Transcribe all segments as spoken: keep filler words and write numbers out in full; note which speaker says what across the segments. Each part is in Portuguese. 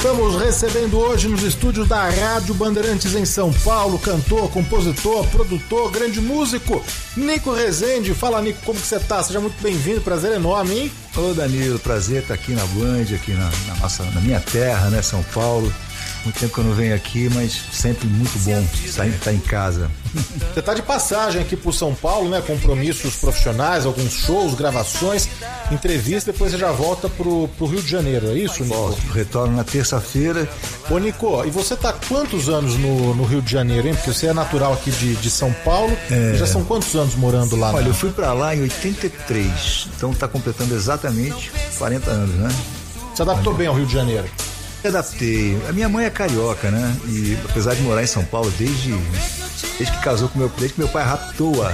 Speaker 1: Estamos recebendo hoje nos estúdios da Rádio Bandeirantes em São Paulo, cantor, compositor, produtor, grande músico, Nico Rezende. Fala, Nico, como que você tá? Seja muito bem-vindo, prazer enorme, hein?
Speaker 2: Ô, Danilo, prazer estar aqui na Band, aqui na, na, nossa, na minha terra, né, São Paulo. Muito tempo que eu não venho aqui, mas sempre muito bom estar em, estar em casa.
Speaker 1: Você tá de passagem aqui por São Paulo, né? Compromissos profissionais, alguns shows, gravações, entrevistas, depois você já volta pro, pro Rio de Janeiro, é isso, Nico?
Speaker 2: Volto, retorno na terça-feira.
Speaker 1: Ô, Nico, e você tá há quantos anos no, no Rio de Janeiro, hein? Porque você é natural aqui de, de São Paulo, é... já são quantos anos morando lá?
Speaker 2: Olha,
Speaker 1: né?
Speaker 2: eu fui pra lá em oitenta e três, então tá completando exatamente quarenta anos, né?
Speaker 1: Você adaptou bem ao Rio de Janeiro?
Speaker 2: Me adaptei. A minha mãe é carioca, né? E apesar de morar em São Paulo desde, desde que casou com meu desde que meu pai raptou-a.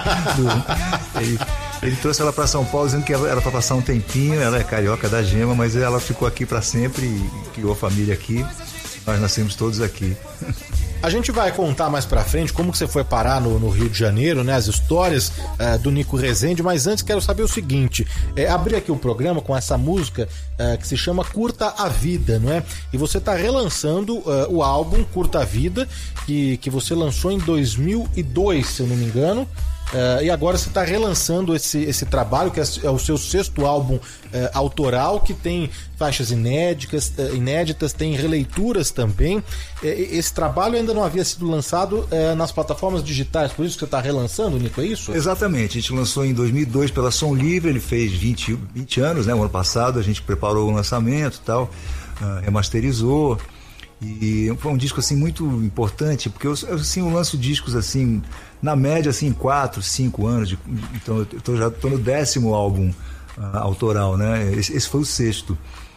Speaker 2: ele, ele trouxe ela para São Paulo dizendo que era para passar um tempinho. Ela é carioca da gema, mas ela ficou aqui para sempre e criou a família aqui. Nós nascemos todos aqui.
Speaker 1: A gente vai contar mais pra frente como que você foi parar no, no Rio de Janeiro, né? As histórias uh, do Nico Rezende, mas antes quero saber o seguinte, é, abri aqui o programa com essa música uh, que se chama Curta a Vida, não é? E você tá relançando uh, o álbum Curta a Vida, que, que você lançou em dois mil e dois, se eu não me engano. Uh, e agora você está relançando esse, esse trabalho, que é, é o seu sexto álbum uh, autoral, que tem faixas inéditas, uh, inéditas, tem releituras também. Uh, esse trabalho ainda não havia sido lançado uh, nas plataformas digitais, por isso que você está relançando, Nico, é isso?
Speaker 2: Exatamente, a gente lançou em dois mil e dois pela Som Livre, ele fez vinte, vinte anos, né? O ano passado a gente preparou o lançamento e tal, uh, remasterizou. E foi um disco assim muito importante, porque eu, assim, eu lanço discos assim, na média assim, quatro, cinco anos, de, então eu tô, já estou no décimo álbum uh, autoral, né? Esse, esse foi o sexto.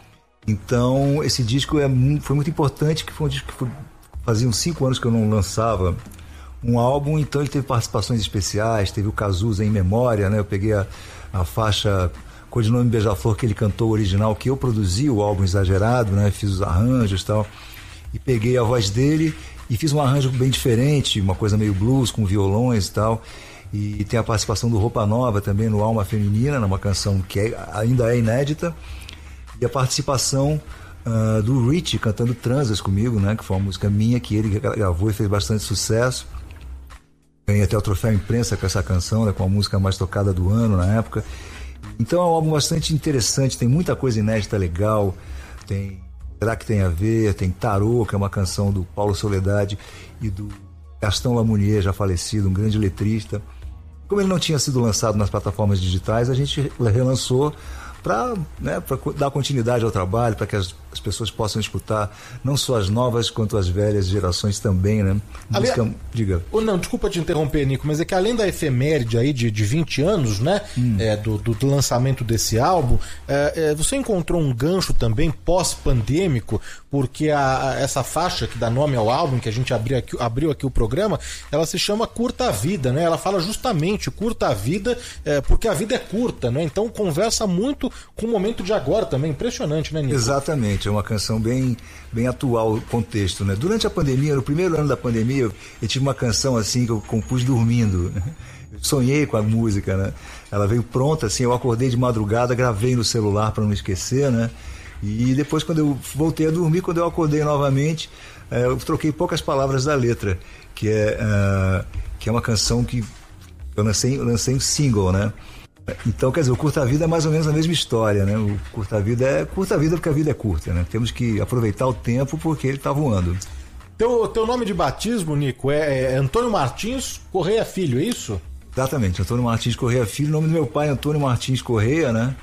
Speaker 2: Então esse disco é, foi muito importante, que foi um disco que foi, fazia uns cinco anos que eu não lançava um álbum, então ele teve participações especiais, teve o Cazuza em Memória, né? Eu peguei a, a faixa Codinome Beija-Flor que ele cantou original, que eu produzi o álbum Exagerado, né? Fiz os arranjos e tal. E peguei a voz dele e fiz um arranjo bem diferente, uma coisa meio blues, com violões e tal. E tem a participação do Roupa Nova também no Alma Feminina, numa canção que é, ainda é inédita. E a participação uh, do Richie cantando Transas comigo, né? Que foi uma música minha que ele gravou e fez bastante sucesso. Ganhei até o troféu imprensa com essa canção, né? Com a música mais tocada do ano na época. Então é um álbum bastante interessante, tem muita coisa inédita legal, tem... Será que tem a ver? Tem Tarô, que é uma canção do Paulo Soledade e do Gastão Lamounier, já falecido, um grande letrista. Como ele não tinha sido lançado nas plataformas digitais, a gente relançou para, né, para dar continuidade ao trabalho, para que as, as pessoas possam escutar não só as novas quanto as velhas gerações também, né? Música,
Speaker 1: Ali...
Speaker 2: diga.
Speaker 1: Oh, não, desculpa te interromper, Nico, mas é que além da efeméride aí de, de vinte anos, né, hum. é, do, do, do lançamento desse álbum, é, é, você encontrou um gancho também pós-pandêmico, porque a, a, essa faixa que dá nome ao álbum, que a gente abriu aqui, abriu aqui o programa, ela se chama Curta a Vida, né? Ela fala justamente curta a vida, é, porque a vida é curta, né? Então conversa muito com o momento de agora também, impressionante, né, Nico?
Speaker 2: Exatamente, é uma canção bem, bem atual, o contexto, né? Durante a pandemia, no primeiro ano da pandemia, eu, eu tive uma canção assim que eu compus dormindo, eu sonhei com a música, né? Ela veio pronta, assim, eu acordei de madrugada, gravei no celular para não esquecer, né? E depois, quando eu voltei a dormir, quando eu acordei novamente, eh, eu troquei poucas palavras da letra, que é, uh, que é uma canção que eu lancei, eu lancei um single, né? Então, quer dizer, o Curta a Vida é mais ou menos a mesma história, né? O Curta a Vida é curta a vida porque a vida é curta, né? Temos que aproveitar o tempo porque ele está voando.
Speaker 1: Teu, teu nome de batismo, Nico, é, é Antônio Martins Correia Filho, é isso?
Speaker 2: Exatamente, Antônio Martins Correia Filho. O nome do meu pai é Antônio Martins Correia, né?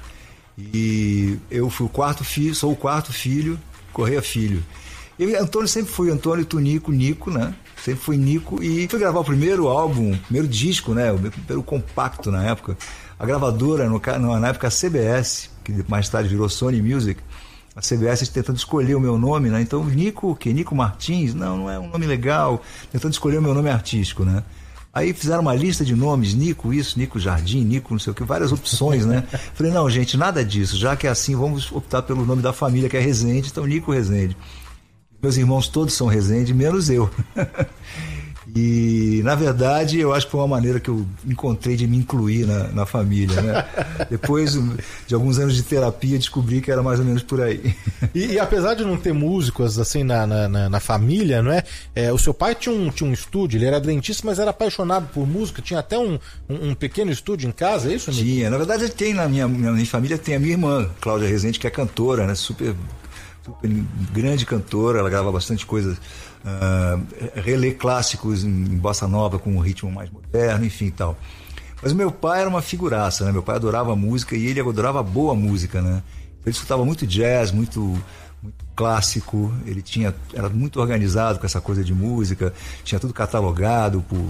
Speaker 2: E eu fui o quarto filho, sou o quarto filho, Correia Filho. E Antônio sempre foi Antônio Tunico, Nico, né? Sempre fui Nico. E fui gravar o primeiro álbum, o primeiro disco, né? O primeiro compacto na época. A gravadora, no, na época a C B S, que mais tarde virou Sony Music, a C B S tentando escolher o meu nome, né? Então, Nico o quê? Nico Martins? Não, não é um nome legal. Tentando escolher o meu nome artístico, né? Aí fizeram uma lista de nomes, Nico isso, Nico Jardim, Nico não sei o que, várias opções, né? Falei, não, gente, nada disso. Já que é assim, vamos optar pelo nome da família, que é Rezende. Então, Nico Rezende. Meus irmãos todos são Rezende, menos eu. E, na verdade, eu acho que foi uma maneira que eu encontrei de me incluir na, na família, né? Depois de alguns anos de terapia, descobri que era mais ou menos por aí.
Speaker 1: E, e apesar de não ter músicos assim na, na, na família, não é? é? O seu pai tinha um, tinha um estúdio, ele era dentista, mas era apaixonado por música, tinha até um, um, um pequeno estúdio em casa, é isso, Nico?
Speaker 2: Tinha, na verdade tem na minha, na minha família, tem a minha irmã, Cláudia Rezende, que é cantora, né? Super, super grande cantora, ela grava bastante coisa. Uh, relê clássicos em bossa nova com um ritmo mais moderno, enfim e tal. Mas o meu pai era uma figuraça, né? Meu pai adorava música e ele adorava boa música, né? Ele escutava muito jazz, muito, muito clássico, ele tinha, era muito organizado com essa coisa de música, tinha tudo catalogado por...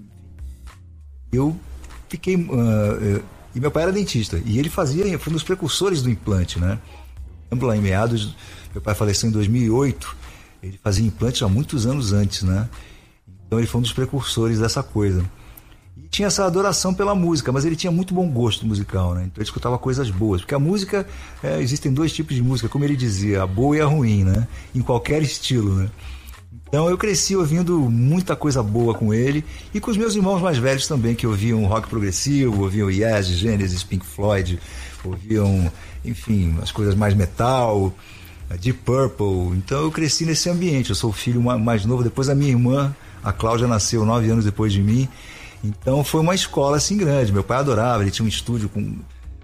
Speaker 2: Eu fiquei... Uh, e meu pai era dentista e ele fazia, foi um dos precursores do implante, né? Lembro lá em meados, meu pai faleceu em dois mil e oito. Ele fazia implantes há muitos anos antes, né? Então ele foi um dos precursores dessa coisa. E tinha essa adoração pela música, mas ele tinha muito bom gosto musical, né? Então ele escutava coisas boas. Porque a música, é, existem dois tipos de música, como ele dizia, a boa e a ruim, né? Em qualquer estilo, né? Então eu cresci ouvindo muita coisa boa com ele e com os meus irmãos mais velhos também, que ouviam rock progressivo, ouviam Yes, Genesis, Pink Floyd, ouviam, enfim, as coisas mais metal... Deep Purple. Então eu cresci nesse ambiente. Eu sou o filho mais novo. Depois a minha irmã, a Cláudia, nasceu nove anos depois de mim. Então foi uma escola assim grande. Meu pai adorava. Ele tinha um estúdio com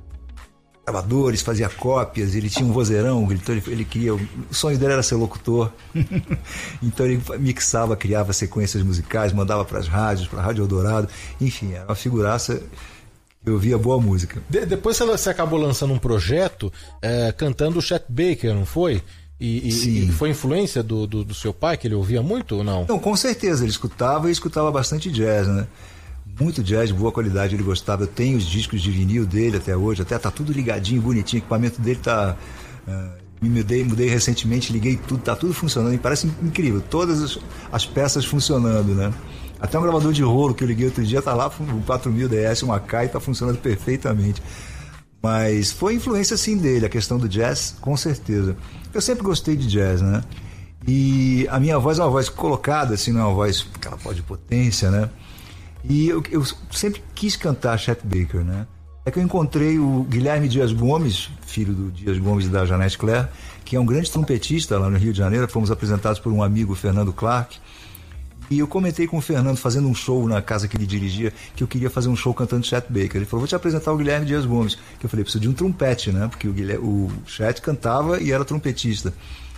Speaker 2: gravadores, fazia cópias. Ele tinha um vozeirão. Então ele, ele queria. O sonho dele era ser locutor. Então ele mixava, criava sequências musicais, mandava para as rádios, para a Rádio Eldorado. Enfim, era uma figuraça. Eu ouvia boa música.
Speaker 1: De, depois você acabou lançando um projeto é, cantando o Chet Baker, não foi? E, e, e foi influência do, do, do seu pai, que ele ouvia muito ou não?
Speaker 2: Não, com certeza. Ele escutava e escutava bastante jazz, né? Muito jazz, boa qualidade, ele gostava. Eu tenho os discos de vinil dele até hoje. Até tá tudo ligadinho, bonitinho. O equipamento dele tá... Uh, me mudei, mudei recentemente, liguei tudo. Tá tudo funcionando. E parece incrível. Todas as, as peças funcionando, né? Até um gravador de rolo que eu liguei outro dia tá lá, o quatro mil D S, uma K, e tá funcionando perfeitamente. Mas foi influência sim dele, a questão do jazz, com certeza. Eu sempre gostei de jazz, né? E a minha voz é uma voz colocada, assim, não é uma voz, aquela voz de potência, né? E eu, eu sempre quis cantar Chet Baker, né? É que eu encontrei o Guilherme Dias Gomes, filho do Dias Gomes e da Janete Claire, que é um grande trompetista lá no Rio de Janeiro. Fomos apresentados por um amigo, Fernando Clark. E eu comentei com o Fernando, fazendo um show na casa que ele dirigia, que eu queria fazer um show cantando Chet Baker. Ele falou, vou te apresentar o Guilherme Dias Gomes. Que eu falei, preciso de um trompete, né? Porque o, Guilherme, o Chet cantava e era trompetista.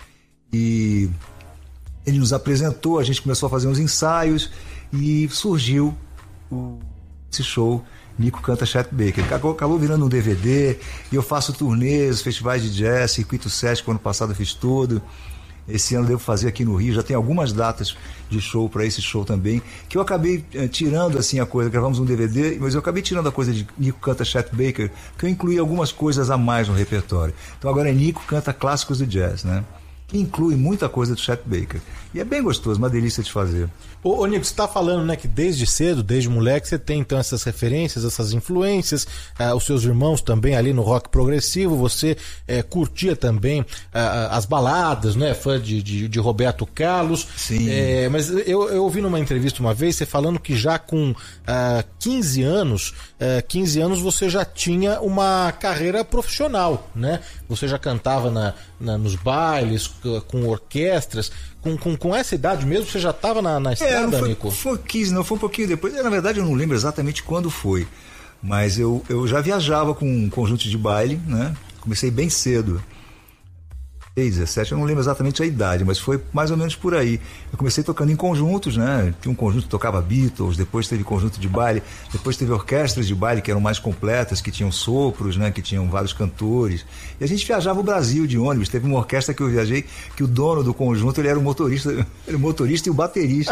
Speaker 2: E ele nos apresentou, a gente começou a fazer uns ensaios e surgiu o, esse show, Nico Canta Chet Baker. Acabou, acabou virando um D V D, e eu faço turnês, festivais de jazz, Circuito Sesc, que ano passado eu fiz tudo. Esse ano eu devo fazer aqui no Rio, já tem algumas datas de show para esse show também, que eu acabei eh, tirando assim a coisa, gravamos um D V D, mas eu acabei tirando a coisa de Nico Canta Chet Baker, que eu incluí algumas coisas a mais no repertório. Então agora é Nico Canta Clássicos do Jazz, né? Que inclui muita coisa do Chet Baker. E é bem gostoso, uma delícia de fazer.
Speaker 1: Ô, ô Nico, você está falando, né, que desde cedo, desde moleque, você tem então essas referências, essas influências, ah, os seus irmãos também ali no rock progressivo, você eh, curtia também ah, as baladas, né, fã de, de, de Roberto Carlos.
Speaker 2: Sim.
Speaker 1: Eh, mas eu, eu ouvi numa entrevista uma vez, você falando que já com ah, quinze anos, eh, quinze anos você já tinha uma carreira profissional, né? Você já cantava na, na, nos bailes, com orquestras. Com, com, com essa idade mesmo, você já estava na, na estrada,
Speaker 2: é, não foi,
Speaker 1: Nico?
Speaker 2: Foi quinze, não, foi um pouquinho depois. Na verdade, eu não lembro exatamente quando foi. Mas eu, eu já viajava com um conjunto de baile, né? Comecei bem cedo. dezessete, eu não lembro exatamente a idade, mas foi mais ou menos por aí. Eu comecei tocando em conjuntos, né? Tinha um conjunto que tocava Beatles, depois teve conjunto de baile, depois teve orquestras de baile que eram mais completas, que tinham sopros, né? Que tinham vários cantores. E a gente viajava o Brasil de ônibus. Teve uma orquestra que eu viajei, que o dono do conjunto, ele era o motorista, era o motorista e o baterista.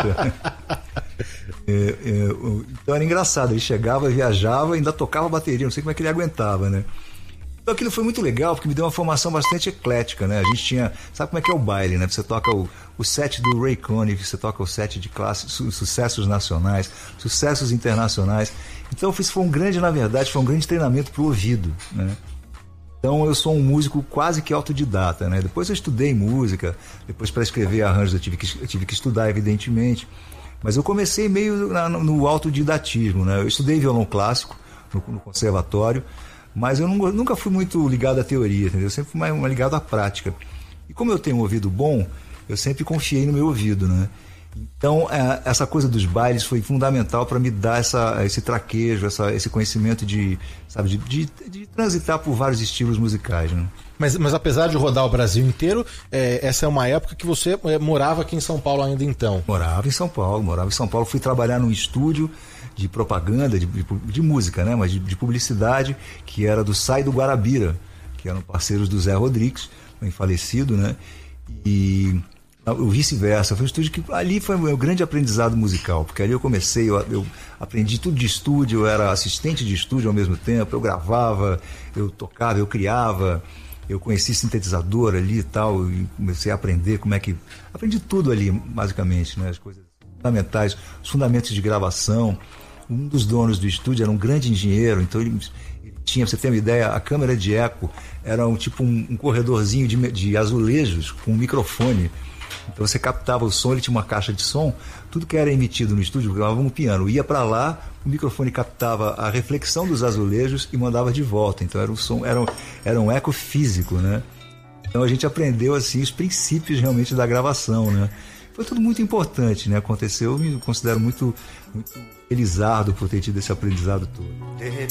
Speaker 2: é, é, então era engraçado, ele chegava, viajava, ainda tocava bateria, não sei como é que ele aguentava, né? Então aquilo foi muito legal, porque me deu uma formação bastante eclética, né? A gente tinha... Sabe como é que é o baile, né? Você toca o, o set do Ray Conniff, você toca o set de classe, su, sucessos nacionais, sucessos internacionais. Então isso foi um grande, na verdade, foi um grande treinamento para o ouvido, né? Então eu sou um músico quase que autodidata, né? Depois eu estudei música, depois para escrever arranjos eu tive que, eu tive que estudar, evidentemente. Mas eu comecei meio na, no autodidatismo, né? Eu estudei violão clássico no, no conservatório, mas eu não, nunca fui muito ligado à teoria, entendeu? Eu sempre fui mais, mais ligado à prática. E como eu tenho um ouvido bom, eu sempre confiei no meu ouvido, né? Então, é, essa coisa dos bailes foi fundamental para me dar essa, esse traquejo, essa, esse conhecimento de, sabe, de, de, de transitar por vários estilos musicais, né?
Speaker 1: Mas, mas apesar de rodar o Brasil inteiro, é, essa é uma época que você é, morava aqui em São Paulo ainda então?
Speaker 2: Morava em São Paulo, morava em São Paulo. Fui trabalhar num estúdio de propaganda, de, de, de música, né? Mas de, de publicidade, que era do Sai do Guarabira, que eram parceiros do Zé Rodrigues, bem falecido, né? E o vice-versa. Foi um estúdio que ali foi o meu grande aprendizado musical, porque ali eu comecei, eu, eu aprendi tudo de estúdio, eu era assistente de estúdio ao mesmo tempo, eu gravava, eu tocava, eu criava. Eu conheci sintetizador ali e tal, e comecei a aprender como é que... Aprendi tudo ali, basicamente, né? As coisas fundamentais, os fundamentos de gravação. Um dos donos do estúdio era um grande engenheiro, então ele, ele tinha, pra você ter uma ideia, a câmera de eco era um, tipo um, um corredorzinho de, de azulejos com um microfone. Então você captava o som, ele tinha uma caixa de som, tudo que era emitido no estúdio, gravava um piano, ia para lá, o microfone captava a reflexão dos azulejos e mandava de volta. Então era um som, era um, era um eco físico, né? Então a gente aprendeu assim os princípios realmente da gravação, né? Foi tudo muito importante, né? Aconteceu, eu me considero muito, muito felizardo por ter tido esse aprendizado todo.